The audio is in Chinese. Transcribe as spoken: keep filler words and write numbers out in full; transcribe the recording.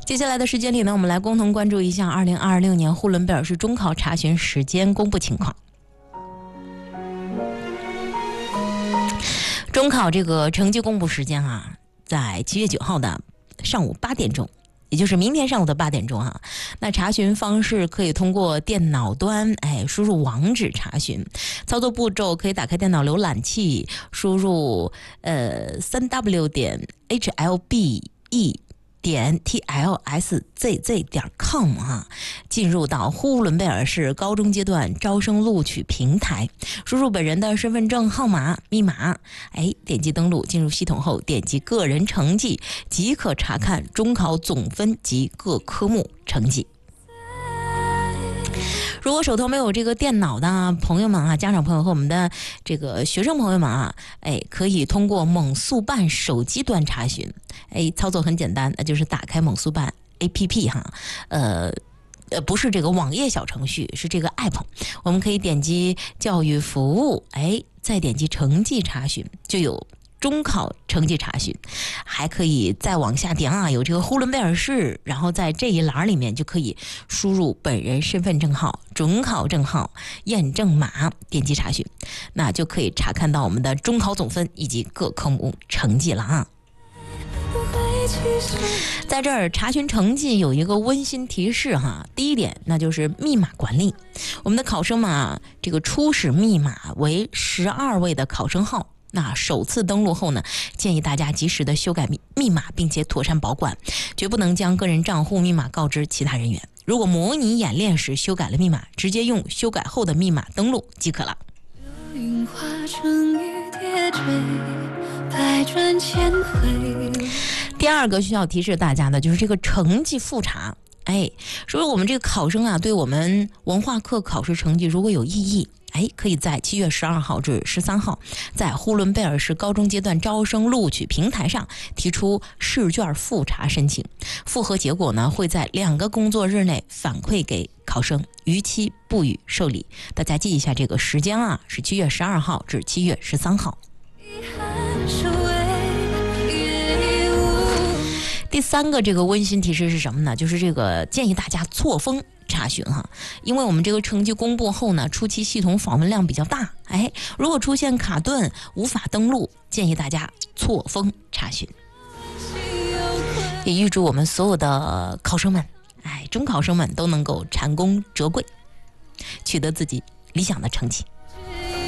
接下来的时间里呢，我们来共同关注一下二零二六年呼伦贝尔市中考查询时间公布情况。中考这个成绩公布时间啊，在七月九号的上午八点钟，也就是明天上午的八点钟啊。那查询方式可以通过电脑端，哎，输入网址查询。操作步骤可以打开电脑浏览器，输入呃三 w 点 h l b e。点 t l s z z 点 com 啊，进入到呼伦贝尔市高中阶段招生录取平台，输入本人的身份证号码、密码，哎，点击登录，进入系统后点击个人成绩，即可查看中考总分及各科目成绩。如果手头没有这个电脑的朋友们啊，家长朋友和我们的这个学生朋友们啊，哎，可以通过猛速办手机端查询。哎，操作很简单，那就是打开猛速办 A P P 哈，呃。呃，不是这个网页小程序，是这个 app。我们可以点击教育服务，哎，再点击成绩查询，就有中考成绩查询，还可以再往下点啊，有这个呼伦贝尔市，然后在这一栏里面就可以输入本人身份证号、准考证号、验证码，点击查询，那就可以查看到我们的中考总分以及各科目成绩了啊。在这儿查询成绩有一个温馨提示哈，第一点那就是密码管理。我们的考生们啊，这个初始密码为十二位的考生号。那首次登录后呢，建议大家及时的修改密码，并且妥善保管，绝不能将个人账户密码告知其他人员。如果模拟演练时修改了密码，直接用修改后的密码登录即可了。第二个需要提示大家的就是这个成绩复查。哎，说我们这个考生啊，对我们文化课考试成绩如果有异议，哎，可以在七月十二号至十三号，在呼伦贝尔市高中阶段招生录取平台上提出试卷复查申请，复核结果呢会在两个工作日内反馈给考生，逾期不予受理。大家记一下这个时间啊，是七月十二号至七月十三号。第三个这个温馨提示是什么呢？就是这个建议大家错峰查询哈，因为我们这个成绩公布后呢，初期系统访问量比较大，哎，如果出现卡顿无法登录，建议大家错峰查询。也预祝我们所有的考生们，哎，中考生们都能够蟾宫折桂，取得自己理想的成绩。